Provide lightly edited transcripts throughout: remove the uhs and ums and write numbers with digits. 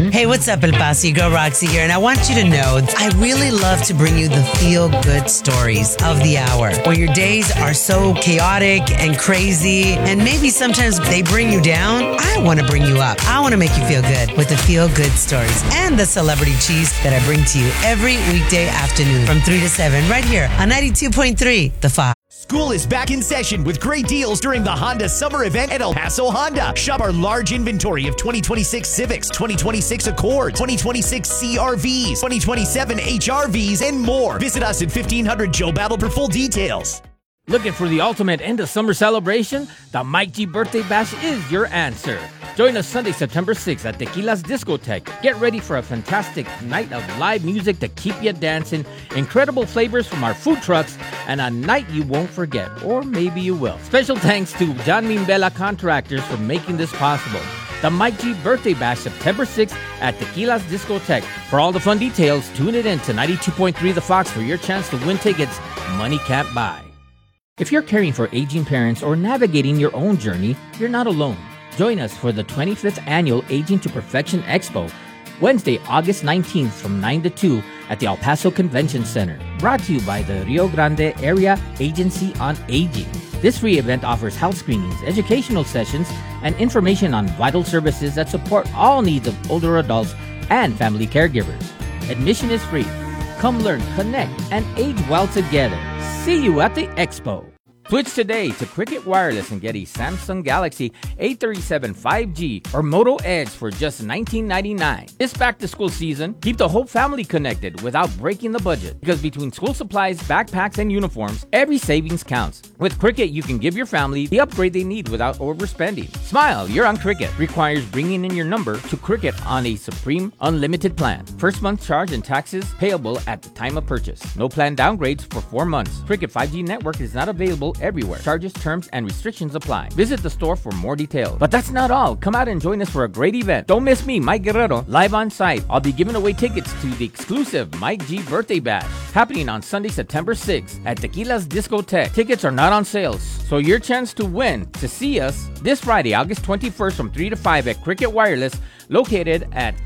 Hey, what's up, El Paso? Your girl Roxy here, and I want you to know I really love to bring you the feel-good stories of the hour. When your days are so chaotic and crazy, and maybe sometimes they bring you down, I want to bring you up. I want to make you feel good with the feel-good stories and the celebrity cheese that I bring to you every weekday afternoon from 3 to 7 right here on 92.3 The Fox. School is back in session with great deals during the Honda Summer Event at El Paso Honda. Shop our large inventory of 2026 Civics, 2026 Accord, 2026 CRVs, 2027 HRVs, and more. Visit us at 1500 Joe Battle for full details. Looking for the ultimate end of summer celebration? The Mike G Birthday Bash is your answer. Join us Sunday, September 6th at Tequila's Discotheque. Get ready for a fantastic night of live music to keep you dancing, incredible flavors from our food trucks, and a night you won't forget, or maybe you will. Special thanks to John Mimbella Contractors for making this possible. The Mike G Birthday Bash, September 6th at Tequila's Discotheque. For all the fun details, tune it in to 92.3 The Fox for your chance to win tickets money can't buy. If you're caring for aging parents or navigating your own journey, you're not alone. Join us for the 25th Annual Aging to Perfection Expo, Wednesday, August 19th from 9 to 2 at the El Paso Convention Center. Brought to you by the Rio Grande Area Agency on Aging. This free event offers health screenings, educational sessions, and information on vital services that support all needs of older adults and family caregivers. Admission is free. Come learn, connect, and age well together. See you at the expo. Switch today to Cricket Wireless and get a Samsung Galaxy A37 5G or Moto Edge for just $19.99. This back-to-school season, keep the whole family connected without breaking the budget. Because between school supplies, backpacks, and uniforms, every savings counts. With Cricket, you can give your family the upgrade they need without overspending. Smile, you're on Cricket. Requires bringing in your number to Cricket on a Supreme Unlimited plan. First month charge and taxes payable at the time of purchase. No plan downgrades for 4 months. Cricket 5G network is not available everywhere. Charges, terms, and restrictions apply. Visit the store for more details. But that's not all. Come out and join us for a great event. Don't miss me, Mike Guerrero, live on site. I'll be giving away tickets to the exclusive Mike G Birthday Bash happening on Sunday, September 6th at Tequila's Discotheque. Tickets are not on sales, so your chance to win to see us this Friday, August 21st from 3 to 5 at Cricket Wireless, located at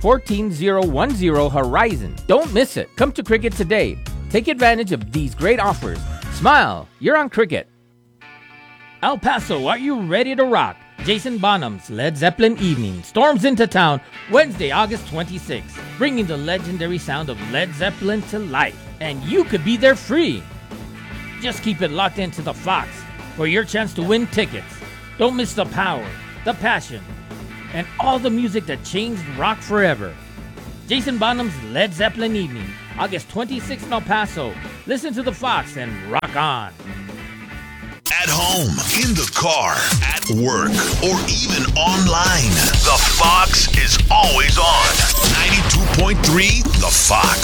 14010 Horizon. Don't miss it. Come to Cricket today. Take advantage of these great offers. Smile, you're on Cricket. El Paso, are you ready to rock? Jason Bonham's Led Zeppelin Evening storms into town Wednesday, August 26th, bringing the legendary sound of Led Zeppelin to life. And you could be there free. Just keep it locked into The Fox for your chance to win tickets. Don't miss the power, the passion, and all the music that changed rock forever. Jason Bonham's Led Zeppelin Evening, August 26th in El Paso. Listen to The Fox and rock on. At home, in the car, at work, or even online, The Fox is always on. 92.3 The Fox.